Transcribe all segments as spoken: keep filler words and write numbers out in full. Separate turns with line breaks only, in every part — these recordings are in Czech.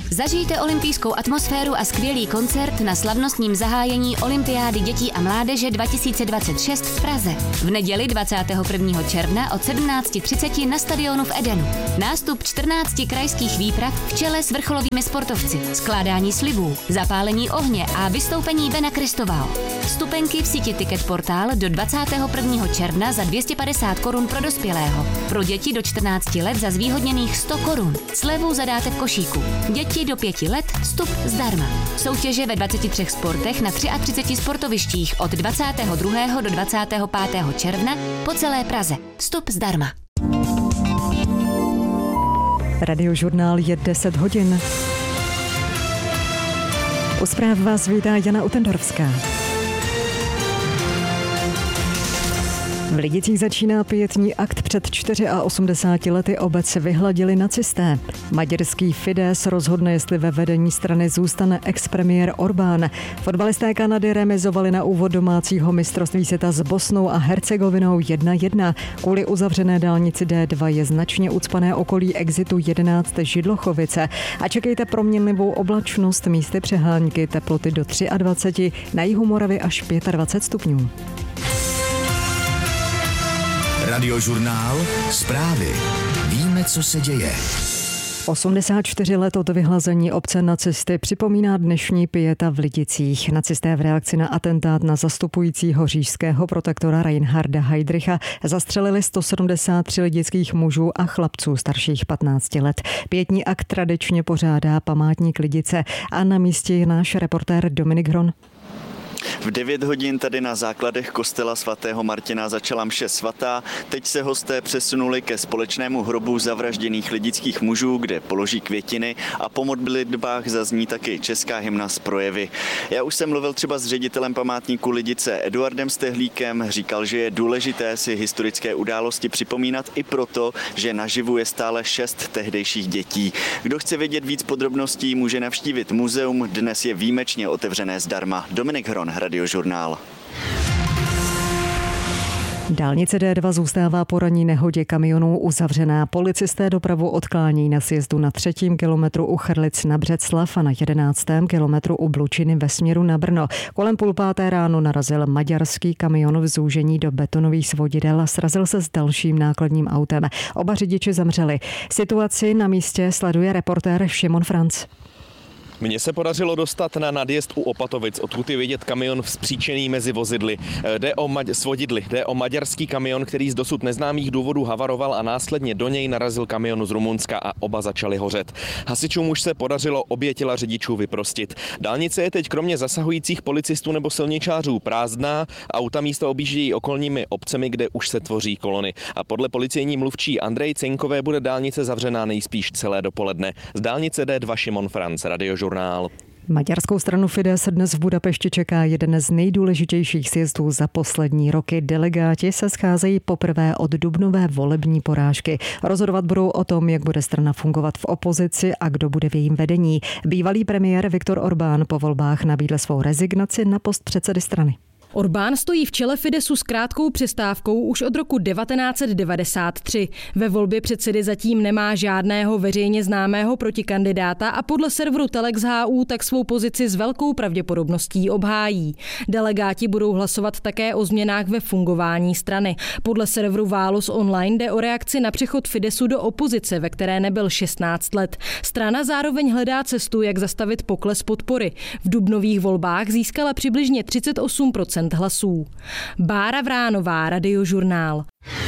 Zažijte olympijskou atmosféru a skvělý koncert na slavnostním zahájení Olympiády dětí a mládeže dva tisíce dvacet šest v Praze. V neděli dvacátého prvního června od sedmnáct třicet na stadionu v Edenu. Nástup čtrnácti krajských výprav v čele s vrcholovými sportovci, skládání slibů, zapálení ohně a vystoupení Bena Kristoval. Vstupenky v síti Ticket Portál do dvacátého prvního června za dvě stě padesát korun pro dospělého. Pro děti do čtrnácti let za zvýhodněných sto korun. Slevu zadáte v košíku. Děti do pěti let vstup zdarma. Soutěže ve dvaceti třech sportech na třiceti třech sportovištích od dvacátého druhého do dvacátého pátého června po celé Praze. Vstup zdarma.
Radiožurnál je deset hodin. U zpráv vás vítá Jana Utendorfská. V Lidicích začíná pietní akt. Před osmdesáti čtyřmi lety obec vyhladili nacisté. Maďarský Fidesz rozhodne, jestli ve vedení strany zůstane expremiér Orbán. Fotbalisté Kanady remizovali na úvod domácího mistrovství světa s Bosnou a Hercegovinou jedna jedna. Kvůli uzavřené dálnici D dva je značně ucpané okolí exitu jedenáct Židlochovice. A čekejte proměnlivou oblačnost, místy přehánky, teploty do dvacet tři, na jihu Moravy až dvacet pět stupňů.
Radiožurnál, zprávy. Víme, co se děje.
osmdesát čtyři let od vyhlazení obce nacisty připomíná dnešní pieta v Lidicích. Nacisté v reakci na atentát na zastupujícího říšského protektora Reinharda Heydricha zastřelili sto sedmdesát tři lidických mužů a chlapců starších patnácti let. Pietní akt tradičně pořádá památník Lidice a na místě je náš reportér Dominik Hron.
V devět hodin tady na základech kostela svatého Martina začala mše svatá. Teď se hosté přesunuli ke společnému hrobu zavražděných lidických mužů, kde položí květiny a po modlitbách zazní taky česká hymna z projevy. Já už jsem mluvil třeba s ředitelem památníku Lidice Eduardem Stehlíkem, říkal, že je důležité si historické události připomínat i proto, že naživu je stále šest tehdejších dětí. Kdo chce vědět víc podrobností, může navštívit muzeum, dnes je výjimečně otevřené zdarma. Dominik Hron, Radiožurnál.
Dálnice D dva zůstává po ranní nehodě kamionů uzavřená. Policisté dopravu odklání na sjezdu na třetím kilometru u Chrlic na Břeclav a na jedenáctém kilometru u Blučiny ve směru na Brno. Kolem půl páté ráno narazil maďarský kamion v zúžení do betonových svodidel a srazil se s dalším nákladním autem. Oba řidiči zemřeli. Situaci na místě sleduje reportér Šimon Franc.
Mně se podařilo dostat na nadjezd u Opatovic, odkud je vidět kamion vzpříčený mezi vozidly. Jde o maď- svodidly, jde o maďarský kamion, který z dosud neznámých důvodů havaroval a následně do něj narazil kamion z Rumunska a oba začaly hořet. Hasičům už se podařilo obě těla řidičů vyprostit. Dálnice je teď kromě zasahujících policistů nebo silničářů prázdná, auta místo objíždějí okolními obcemi, kde už se tvoří kolony. A podle policejní mluvčí Andrej Cenkové bude dálnice zavřená nejspíš celé dopoledne. Z dálnice D dva Šimon Franc, Radiožurnál.
Maďarskou stranu Fidesz dnes v Budapešti čeká jeden z nejdůležitějších sjezdů za poslední roky. Delegáti se scházejí poprvé od dubnové volební porážky. Rozhodovat budou o tom, jak bude strana fungovat v opozici a kdo bude v jejím vedení. Bývalý premiér Viktor Orbán po volbách nabídl svou rezignaci na post předsedy strany.
Orbán stojí v čele Fideszu s krátkou přestávkou už od roku devatenáct set devadesát tři. Ve volbě předsedy zatím nemá žádného veřejně známého protikandidáta a podle serveru Telex H U tak svou pozici s velkou pravděpodobností obhájí. Delegáti budou hlasovat také o změnách ve fungování strany. Podle serveru Válus Online jde o reakci na přechod Fideszu do opozice, ve které nebyl šestnáct let. Strana zároveň hledá cestu, jak zastavit pokles podpory. V dubnových volbách získala přibližně třicet osm procent hlasů. Bára Vránová, Radiožurnál.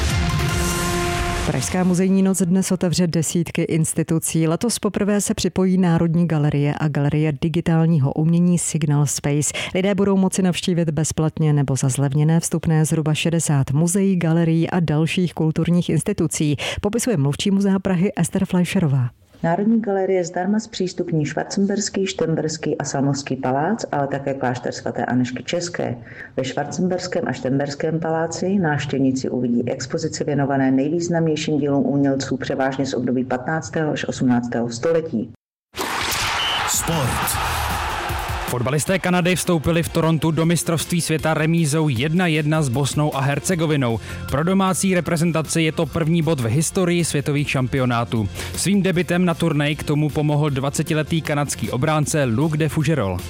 Pražská muzejní noc dnes otevře desítky institucí. Letos poprvé se připojí Národní galerie a Galerie digitálního umění Signal Space. Lidé budou moci navštívit bezplatně nebo za zlevněné vstupné zhruba šedesát muzeí, galerií a dalších kulturních institucí. Popisuje mluvčí Muzea Prahy Ester Fleischerová.
Národní galerie zdarma zpřístupní Schwarzenberský, Šternberský a Salmovský palác, ale také klášter svaté Anežky České. Ve Schwarzenberském a Šternberském paláci návštěvníci uvidí expozici věnované nejvýznamnějším dílům umělců převážně z období patnáctého až osmnáctého století.
Sport.
Fotbalisté Kanady vstoupili v Torontu do mistrovství světa remízou jedna jedna s Bosnou a Hercegovinou. Pro domácí reprezentaci je to první bod v historii světových šampionátů. Svým debutem na turnej k tomu pomohl dvacetiletý kanadský obránce Luc de Fougerolles.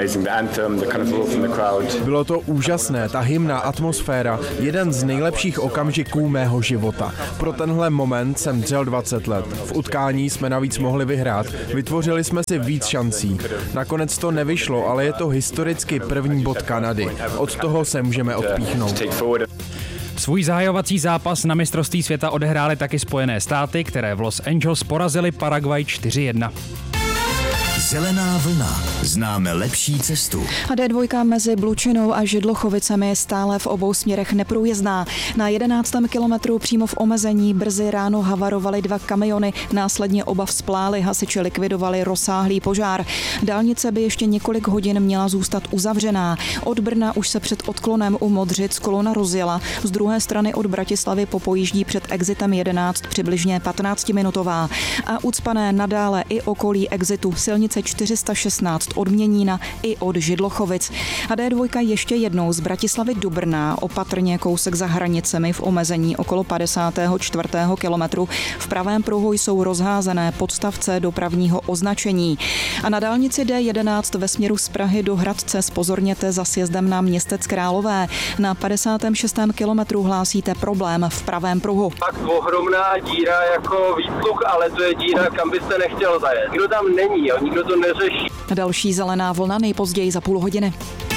Bylo to úžasné, ta hymna, atmosféra, jeden z nejlepších okamžiků mého života. Pro tenhle moment jsem dřel dvacet let. V utkání jsme navíc mohli vyhrát. Vytvořili jsme si víc šancí. Nakonec to nevyšlo, ale je to historicky první bod Kanady. Od toho se můžeme odpíchnout.
Svůj zahajovací zápas na mistrovství světa odehrály taky Spojené státy, které v Los Angeles porazily Paraguay čtyři jedna.
Zelená vlna. Známe lepší cestu.
A D dva mezi Blučinou a Židlochovicemi je stále v obou směrech neprůjezdná. Na jedenáctém kilometru přímo v omezení brzy ráno havarovaly dva kamiony, následně oba vzplály, hasiči likvidovali rozsáhlý požár. Dálnice by ještě několik hodin měla zůstat uzavřená. Od Brna už se před odklonem u Modřic kolona rozjela. Z druhé strany od Bratislavy popojíždí před exitem jedenáct přibližně patnáctiminutová. A ucpané nadále i okolí exitu silnice čtyři sta šestnáct od Měnína i od Židlochovic. A D dva ještě jednou z Bratislavy do Brna, opatrně kousek za hranicemi v omezení okolo padesátého čtvrtého kilometru. V pravém pruhu jsou rozházené podstavce dopravního označení. A na dálnici D jedenáct ve směru z Prahy do Hradce zpozorněte za sjezdem na Městec Králové. Na padesátém šestém kilometru hlásíte problém v pravém pruhu.
Tak ohromná díra jako výpluch, ale to je díra, kam byste nechtěl zajet. Nikdo tam není, jo, nikdo to neřeší.
Další zelená vlna nejpozději za půl hodiny.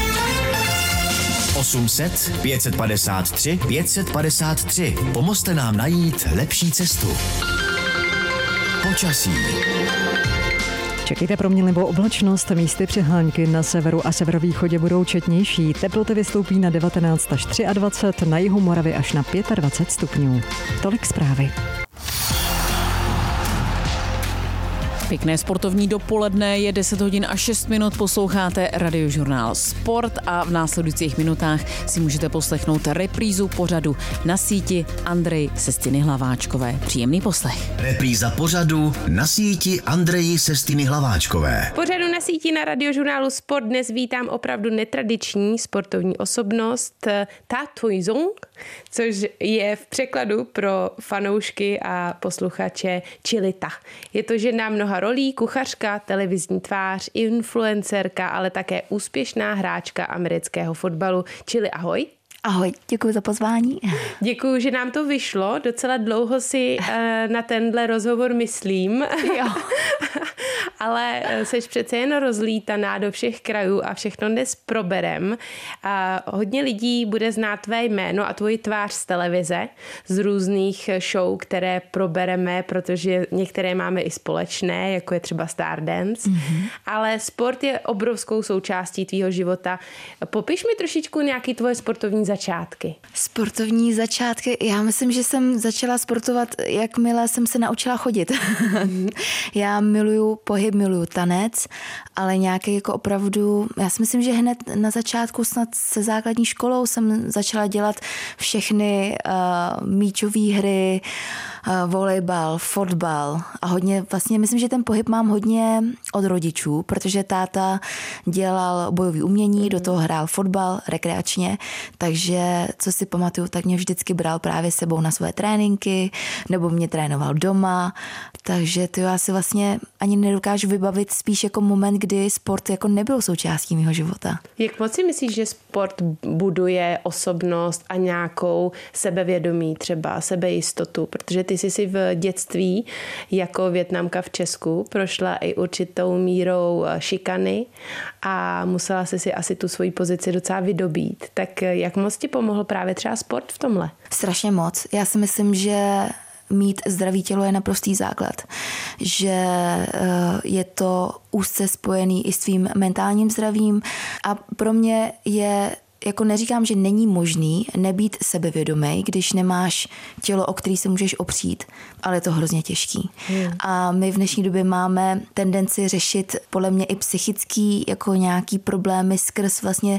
osm set pět set padesát tři pět set padesát tři. Pomozte nám najít lepší cestu. Počasí.
Čekejte proměnlivou oblačnost, místy přehánky na severu a severovýchodě budou četnější. Teploty vystoupí na devatenáct až dvacet tři, na jihu Moravy až na dvacet pět stupňů. Tolik zprávy.
Pěkné sportovní dopoledne, je deset hodin a šest minut, posloucháte Radiožurnál Sport a v následujících minutách si můžete poslechnout reprízu pořadu Na síti Andreji Sestiny Hlaváčkové. Příjemný poslech.
Repríza pořadu Na síti Andreji Sestiny Hlaváčkové.
Pořadu Na síti na Radiožurnálu Sport dnes vítám opravdu netradiční sportovní osobnost Ta Thuy Dung, což je v překladu pro fanoušky a posluchače Chilita. Je to žena mnoha rolí, kuchařka, televizní tvář, influencerka, ale také úspěšná hráčka amerického fotbalu. Čili ahoj.
Ahoj, děkuji za pozvání.
Děkuji, že nám to vyšlo. Docela dlouho si uh, na tenhle rozhovor myslím.
Jo.
Ale seš přece jen rozlítaná do všech krajů a všechno dnes proberem. A hodně lidí bude znát tvé jméno a tvoji tvář z televize, z různých show, které probereme, protože některé máme i společné, jako je třeba Stardance. Mm-hmm. Ale sport je obrovskou součástí tvýho života. Popiš mi trošičku nějaký tvoje sportovní začátky.
Sportovní začátky? Já myslím, že jsem začala sportovat, jakmile jsem se naučila chodit. Já miluju pohyb, miluju tanec, ale nějaký jako opravdu, já si myslím, že hned na začátku snad se základní školou jsem začala dělat všechny uh, míčové hry, uh, volejbal, fotbal a hodně, vlastně myslím, že ten pohyb mám hodně od rodičů, protože táta dělal bojové umění, do toho hrál fotbal rekreačně, takže co si pamatuju, tak mě vždycky bral právě sebou na své tréninky, nebo mě trénoval doma, takže to já si vlastně ani nedokážu vybavit spíš jako moment, kdy sport jako nebyl součástí mého života.
Jak moc si myslíš, že sport buduje osobnost a nějakou sebevědomí, třeba sebejistotu? Protože ty jsi si v dětství jako Vietnamka v Česku prošla i určitou mírou šikany a musela jsi si asi tu svoji pozici docela vydobít. Tak jak moc ti pomohl právě třeba sport v tomhle?
Strašně moc. Já si myslím, že mít zdravý tělo je naprostý základ. Že je to úzce spojený i s tvým mentálním zdravím a pro mě je, jako neříkám, že není možný nebýt sebevědomý, když nemáš tělo, o který se můžeš opřít, ale je to hrozně těžký. Hmm. A my v dnešní době máme tendenci řešit podle mě i psychický jako nějaký problémy skrz vlastně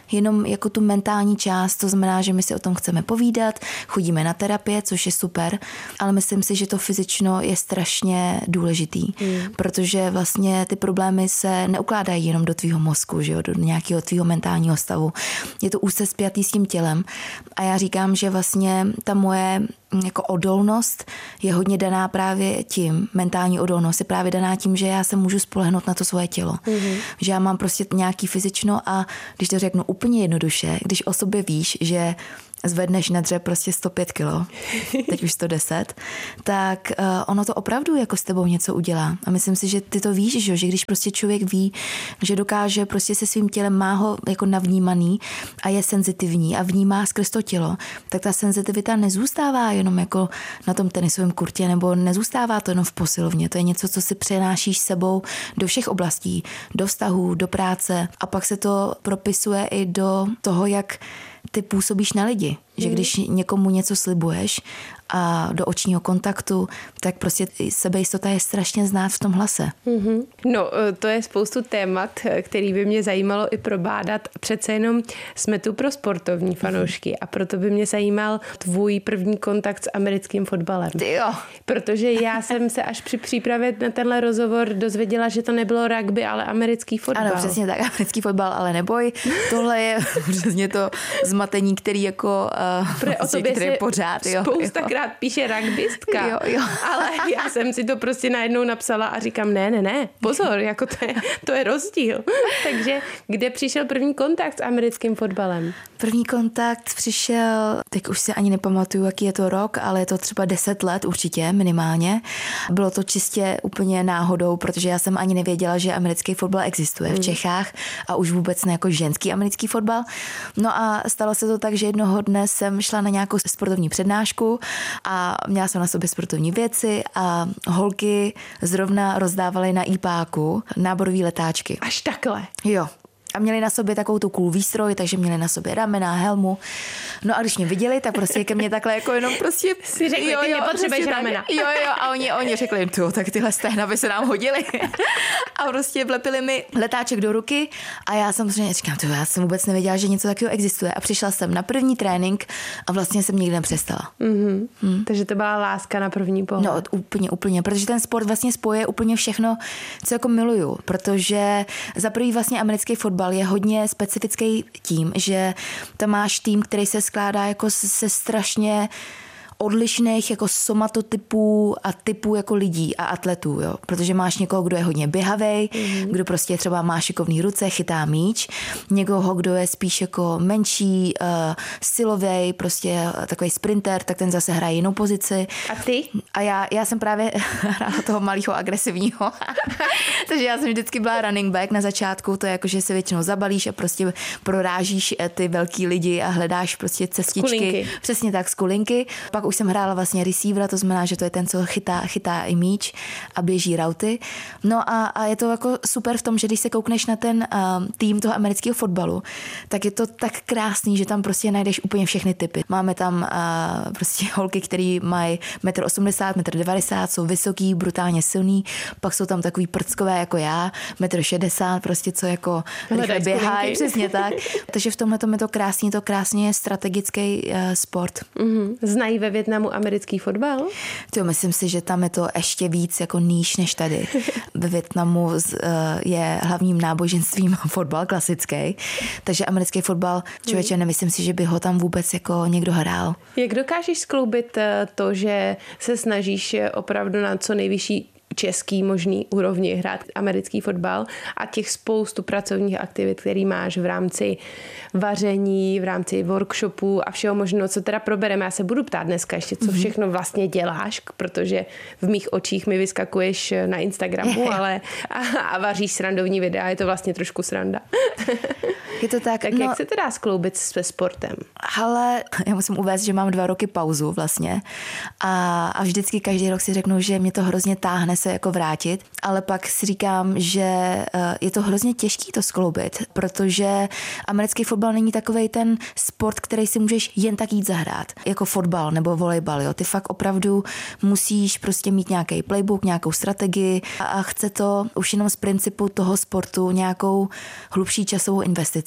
jenom jako tu mentální část, to znamená, že my si o tom chceme povídat, chodíme na terapie, což je super, ale myslím si, že to fyzično je strašně důležitý, mm. protože vlastně ty problémy se neukládají jenom do tvýho mozku, že jo, do nějakého tvýho mentálního stavu. Je to úzce spjatý s tím tělem a já říkám, že vlastně ta moje jako odolnost je hodně daná právě tím, mentální odolnost je právě daná tím, že já se můžu spolehnout na to svoje tělo. Mm-hmm. Že já mám prostě nějaký fyzično a když to řeknu úplně jednoduše, když o sobě víš, že zvedneš na dřep prostě sto pět kilo, teď už sto deset, tak uh, ono to opravdu jako s tebou něco udělá. A myslím si, že ty to víš, že, že když prostě člověk ví, že dokáže prostě se svým tělem, má ho jako navnímaný a je senzitivní a vnímá skrz to tělo, tak ta senzitivita nezůstává jenom jako na tom tenisovém kurtě nebo nezůstává to jenom v posilovně. To je něco, co si přenášíš sebou do všech oblastí, do vztahů, do práce a pak se to propisuje i do toho, jak ty působíš na lidi, že mm. když někomu něco slibuješ a do očního kontaktu, tak prostě sebejistota je strašně znát v tom hlase.
Mm-hmm. No, to je spoustu témat, který by mě zajímalo i probádat. Přece jenom jsme tu pro sportovní fanoušky mm-hmm. a proto by mě zajímal tvůj první kontakt s americkým fotbalem.
Ty jo.
Protože já jsem se až při přípravě na tenhle rozhovor dozvěděla, že to nebylo rugby, ale americký fotbal.
Ano, přesně tak, americký fotbal, ale neboj. Tohle je přesně to zmatení, který jako uh,
o tobě
který je pořád. Jo,
spoustakrát píše rugbystka,
jo, jo.
ale já jsem si to prostě najednou napsala a říkám, ne, ne, ne, pozor, jako to je, to je rozdíl. Takže kde přišel první kontakt s americkým fotbalem?
První kontakt přišel, teď už si ani nepamatuju, jaký je to rok, ale je to třeba deset let určitě, minimálně. Bylo to čistě úplně náhodou, protože já jsem ani nevěděla, že americký fotbal existuje v Čechách a už vůbec ne jako ženský americký fotbal. No a stalo se to tak, že jednoho dne jsem šla na nějakou sportovní přednášku a měla jsem na sobě sportovní věci a holky zrovna rozdávaly na ípáku náborové letáčky.
Až takhle?
Jo. A měli na sobě takovou tu cool výstroj, takže měli na sobě ramena, helmu. No a když mě viděli, tak prostě ke mně takhle jako jenom prostě...
Si řekli, jo, ty nepotřebuješ ramena.
Jo, jo, a oni, oni řekli jim, tu, tak tyhle stehna by se nám hodily. A prostě vlepili mi letáček do ruky a já samozřejmě říkám, to já jsem vůbec nevěděla, že něco takového existuje. A přišla jsem na první trénink a vlastně jsem nikdy nepřestala.
Mm-hmm. Hmm. Takže to byla láska na první pohled.
No úplně, úplně, protože ten sport vlastně spoje úplně všechno, co jako miluju, protože za prvý vlastně americký fotbal je hodně specifický tím, že tam máš tým, který se skládá jako se strašně odlišných jako somatotypů a typů jako lidí a atletů, jo. Protože máš někoho, kdo je hodně běhavej, mm-hmm. kdo prostě třeba má šikovný ruce, chytá míč, někoho, kdo je spíš jako menší, uh, silovej, prostě takový sprinter, tak ten zase hraje jinou pozici.
A ty?
A já, já jsem právě hrála toho malého agresivního. Takže já jsem vždycky byla running back na začátku, to je jako, že se většinou zabalíš a prostě prorážíš ty velký lidi a hledáš prostě cestičky.
Skulinky.
Přesně tak, skulinky. Pak už jsem hrála vlastně receivera, to znamená, že to je ten, co chytá, chytá i míč a běží rauty. No a, a je to jako super v tom, že když se koukneš na ten uh, tým toho amerického fotbalu, tak je to tak krásný, že tam prostě najdeš úplně všechny typy. Máme tam uh, prostě holky, který mají metr osmdesát, metr devadesát, jsou vysoký, brutálně silný, pak jsou tam takový prckové jako já, metr šedesát, prostě co jako rychle běhají, přesně tak. Takže v tomhle tom je to krásný, to krásně strategický uh, sport.
Mm-hmm. Znají ve Vietnamu americký fotbal?
To myslím si, že tam je to ještě víc jako níž než tady. Ve Vietnamu je hlavním náboženstvím fotbal klasický, takže americký fotbal, člověče, nemyslím si, že by ho tam vůbec jako někdo hrál.
Jak dokážeš skloubit to, že se snažíš opravdu na co nejvyšší český možný úrovni hrát americký fotbal a těch spoustu pracovních aktivit, který máš v rámci vaření, v rámci workshopů a všeho možného, co teda probereme. Já se budu ptát dneska ještě, co všechno vlastně děláš, protože v mých očích mi vyskakuješ na Instagramu, ale a, a vaříš srandovní videa, je to vlastně trošku sranda.
Je to tak.
Tak no, jak se to dá skloubit se sportem?
Ale já musím uvést, že mám dva roky pauzu vlastně a, a vždycky každý rok si řeknu, že mě to hrozně táhne se jako vrátit, ale pak si říkám, že je to hrozně těžký to skloubit, protože americký fotbal není takovej ten sport, který si můžeš jen tak jít zahrát, jako fotbal nebo volejbal, jo. Ty fakt opravdu musíš prostě mít nějaký playbook, nějakou strategii a chce to už jenom z principu toho sportu nějakou hlubší časovou investici.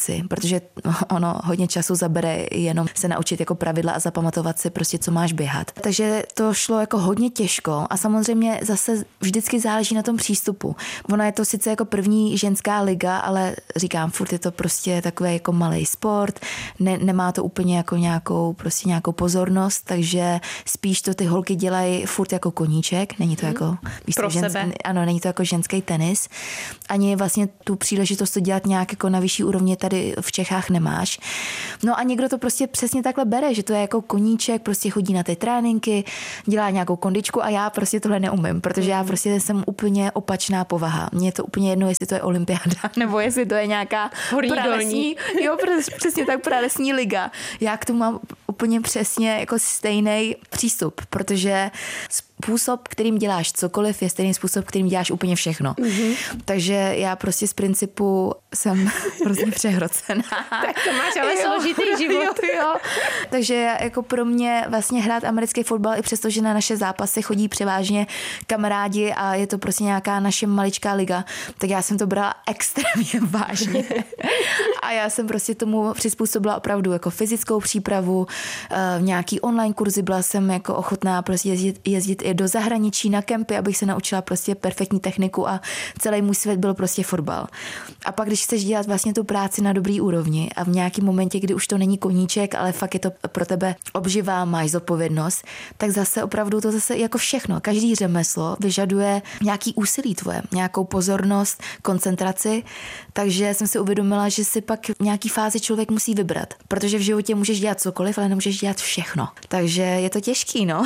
si, protože ono hodně času zabere jenom se naučit jako pravidla a zapamatovat si prostě, co máš běhat. Takže to šlo jako hodně těžko a samozřejmě zase vždycky záleží na tom přístupu. Ona je to sice jako první ženská liga, ale říkám, furt je to prostě takový jako malej sport, ne, nemá to úplně jako nějakou, prostě nějakou pozornost, takže spíš to ty holky dělají furt jako koníček, není to jako víš,
pro
ženský,
sebe.
Ano, není to jako ženský tenis. Ani vlastně tu příležitost to dělat nějak jako na vyšší úrovni tady v Čechách nemáš. No a někdo to prostě přesně takhle bere, že to je jako koníček, prostě chodí na ty tréninky, dělá nějakou kondičku a já prostě tohle neumím, protože já prostě jsem úplně opačná povaha. Mně je to úplně jedno, jestli to je olympiáda, nebo jestli to je nějaká pralesní, jo, přesně tak pralesní liga. Já k tomu mám úplně přesně jako stejný přístup, protože způsob, kterým děláš cokoliv, je stejný způsob, kterým děláš úplně všechno. Mm-hmm. Takže já prostě z principu jsem hrozně přehrocená.
Tak to máš ale složitý život.
Jo, jo. Takže jako pro mě vlastně hrát americký fotbal, i přesto, že na naše zápasy chodí převážně kamarádi a je to prostě nějaká naše maličká liga, tak já jsem to brala extrémně vážně. A já jsem prostě tomu přizpůsobila opravdu jako fyzickou přípravu, nějaký online kurzy, byla jsem jako ochotná prostě jezdit, jezdit i do zahraničí na kempy, abych se naučila prostě perfektní techniku a celý můj svět byl prostě fotbal. A pak, když chceš dělat vlastně tu práci na dobrý úrovni a v nějakém momentě, kdy už to není koníček, ale fakt je to pro tebe obživa, máš zodpovědnost, tak zase opravdu to zase jako všechno. Každý řemeslo vyžaduje nějaký úsilí tvoje, nějakou pozornost, koncentraci, takže jsem si uvědomila, že si pak v nějaký fázi člověk musí vybrat, protože v životě můžeš dělat cokoliv, ale nemůžeš dělat všechno. Takže je to těžký, no.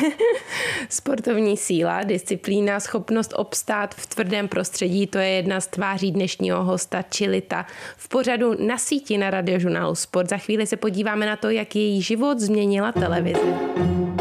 Sportovní síla, disciplína, schopnost obstát v tvrdém prostředí, to je jedna z tváří dnešního hosta Čilita. V pořadu Na síti na Radiožurnálu Sport za chvíli se podíváme na to, jak její život změnila televize.